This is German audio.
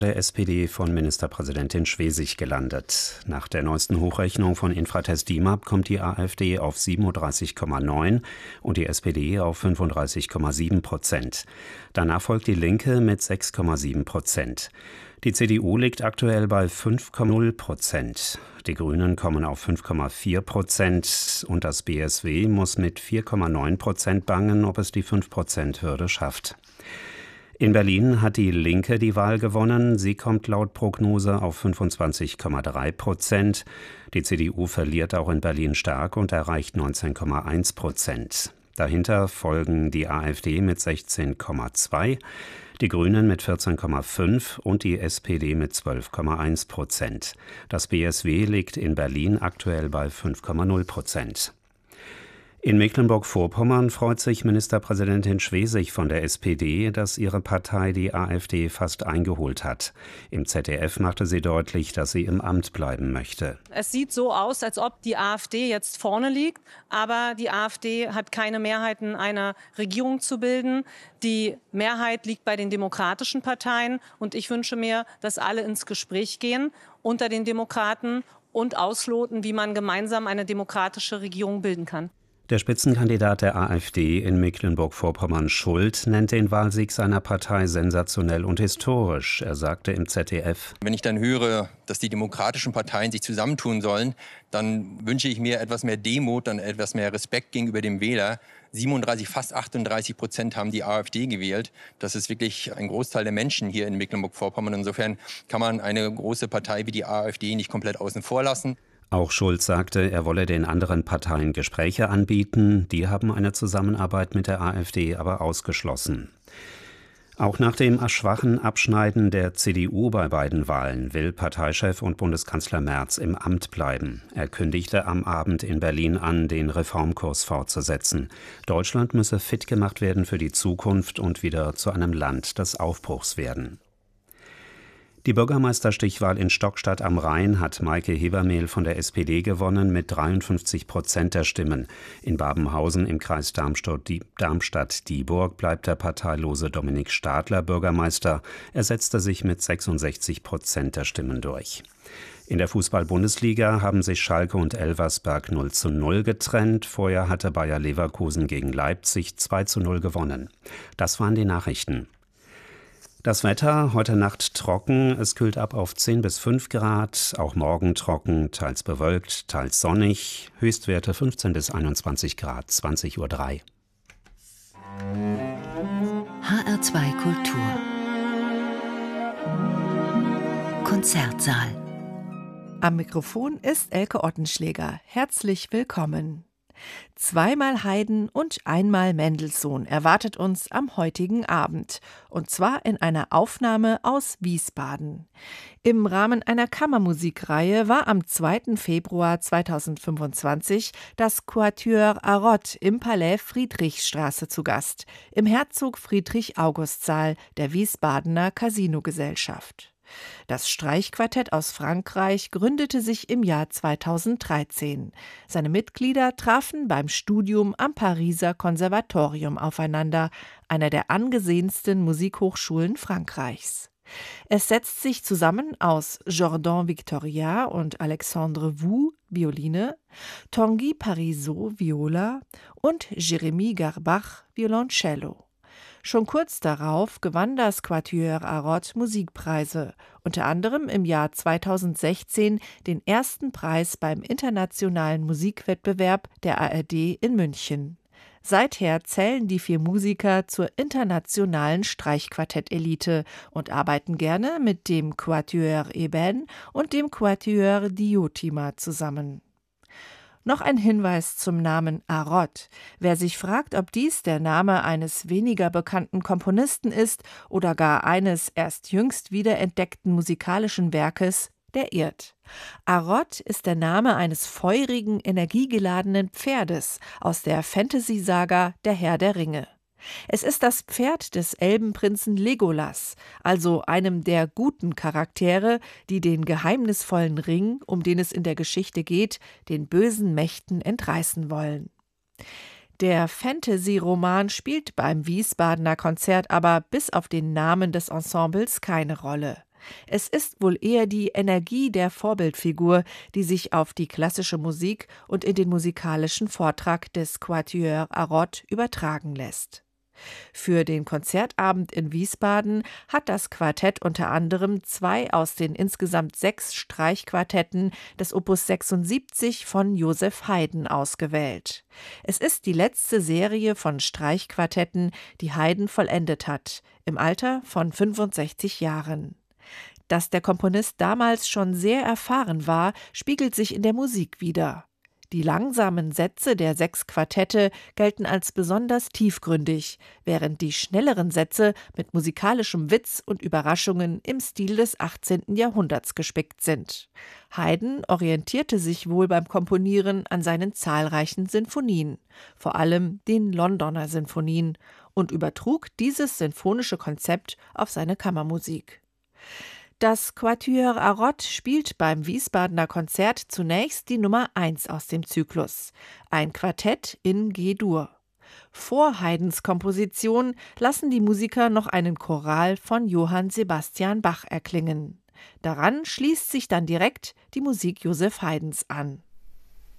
Der SPD von Ministerpräsidentin Schwesig gelandet. Nach der neuesten Hochrechnung von Infratest DIMAP kommt die AfD auf 37,9 und die SPD auf 35,7%. Danach folgt die Linke mit 6,7%. Die CDU liegt aktuell bei 5,0%. Die Grünen kommen auf 5,4% und das BSW muss mit 4,9% bangen, ob es die 5%-Hürde schafft. In Berlin hat die Linke die Wahl gewonnen. Sie kommt laut Prognose auf 25,3%. Die CDU verliert auch in Berlin stark und erreicht 19,1%. Dahinter folgen die AfD mit 16,2%, die Grünen mit 14,5% und die SPD mit 12,1%. Das BSW liegt in Berlin aktuell bei 5,0%. In Mecklenburg-Vorpommern freut sich Ministerpräsidentin Schwesig von der SPD, dass ihre Partei die AfD fast eingeholt hat. Im ZDF machte sie deutlich, dass sie im Amt bleiben möchte. Es sieht so aus, als ob die AfD jetzt vorne liegt, aber die AfD hat keine Mehrheiten, eine Regierung zu bilden. Die Mehrheit liegt bei den demokratischen Parteien und ich wünsche mir, dass alle ins Gespräch gehen unter den Demokraten und ausloten, wie man gemeinsam eine demokratische Regierung bilden kann. Der Spitzenkandidat der AfD in Mecklenburg-Vorpommern, Schult, nennt den Wahlsieg seiner Partei sensationell und historisch. Er sagte im ZDF: Wenn ich dann höre, dass die demokratischen Parteien sich zusammentun sollen, dann wünsche ich mir etwas mehr Demut, dann etwas mehr Respekt gegenüber dem Wähler. 37, fast 38% haben die AfD gewählt. Das ist wirklich ein Großteil der Menschen hier in Mecklenburg-Vorpommern. Insofern kann man eine große Partei wie die AfD nicht komplett außen vor lassen. Auch Schulz sagte, er wolle den anderen Parteien Gespräche anbieten. Die haben eine Zusammenarbeit mit der AfD aber ausgeschlossen. Auch nach dem schwachen Abschneiden der CDU bei beiden Wahlen will Parteichef und Bundeskanzler Merz im Amt bleiben. Er kündigte am Abend in Berlin an, den Reformkurs fortzusetzen. Deutschland müsse fit gemacht werden für die Zukunft und wieder zu einem Land des Aufbruchs werden. Die Bürgermeisterstichwahl in Stockstadt am Rhein hat Maike Hebermehl von der SPD gewonnen mit 53% der Stimmen. In Babenhausen im Kreis Darmstadt-Dieburg bleibt der parteilose Dominik Stadler Bürgermeister. Er setzte sich mit 66% der Stimmen durch. In der Fußball-Bundesliga haben sich Schalke und Elversberg 0:0 getrennt. Vorher hatte Bayer Leverkusen gegen Leipzig 2:0 gewonnen. Das waren die Nachrichten. Das Wetter, heute Nacht trocken, es kühlt ab auf 10 bis 5 Grad, auch morgen trocken, teils bewölkt, teils sonnig, Höchstwerte 15 bis 21 Grad, 20:03 Uhr. HR2 Kultur Konzertsaal. Am Mikrofon ist Elke Ottenschläger. Herzlich willkommen. Zweimal Haydn und einmal Mendelssohn erwartet uns am heutigen Abend, und zwar in einer Aufnahme aus Wiesbaden. Im Rahmen einer Kammermusikreihe war am 2. Februar 2025 das Quatuor Arot im Palais Friedrichstraße zu Gast, im Herzog-Friedrich-August-Saal der Wiesbadener Casino-Gesellschaft. Das Streichquartett aus Frankreich gründete sich im Jahr 2013. Seine Mitglieder trafen beim Studium am Pariser Konservatorium aufeinander, einer der angesehensten Musikhochschulen Frankreichs. Es setzt sich zusammen aus Jordan Victoria und Alexandre Wu, Violine, Tanguy Parisot, Viola und Jérémy Garbach, Violoncello. Schon kurz darauf gewann das Quatuor Arot Musikpreise, unter anderem im Jahr 2016 den ersten Preis beim internationalen Musikwettbewerb der ARD in München. Seither zählen die 4 Musiker zur internationalen Streichquartett-Elite und arbeiten gerne mit dem Quatuor Eben und dem Quatuor Diotima zusammen. Noch ein Hinweis zum Namen Arot. Wer sich fragt, ob dies der Name eines weniger bekannten Komponisten ist oder gar eines erst jüngst wiederentdeckten musikalischen Werkes, der irrt. Arot ist der Name eines feurigen, energiegeladenen Pferdes aus der Fantasy-Saga Der Herr der Ringe. Es ist das Pferd des Elbenprinzen Legolas, also einem der guten Charaktere, die den geheimnisvollen Ring, um den es in der Geschichte geht, den bösen Mächten entreißen wollen. Der Fantasy-Roman spielt beim Wiesbadener Konzert aber bis auf den Namen des Ensembles keine Rolle. Es ist wohl eher die Energie der Vorbildfigur, die sich auf die klassische Musik und in den musikalischen Vortrag des Quatuor Arod übertragen lässt. Für den Konzertabend in Wiesbaden hat das Quartett unter anderem 2 aus den insgesamt 6 Streichquartetten des Opus 76 von Joseph Haydn ausgewählt. Es ist die letzte Serie von Streichquartetten, die Haydn vollendet hat, im Alter von 65 Jahren. Dass der Komponist damals schon sehr erfahren war, spiegelt sich in der Musik wider. Die langsamen Sätze der 6 Quartette gelten als besonders tiefgründig, während die schnelleren Sätze mit musikalischem Witz und Überraschungen im Stil des 18. Jahrhunderts gespickt sind. Haydn orientierte sich wohl beim Komponieren an seinen zahlreichen Sinfonien, vor allem den Londoner Sinfonien, und übertrug dieses sinfonische Konzept auf seine Kammermusik. Das Quatuor Arod spielt beim Wiesbadener Konzert zunächst die Nummer 1 aus dem Zyklus, ein Quartett in G-Dur. Vor Haydns Komposition lassen die Musiker noch einen Choral von Johann Sebastian Bach erklingen. Daran schließt sich dann direkt die Musik Joseph Haydns an.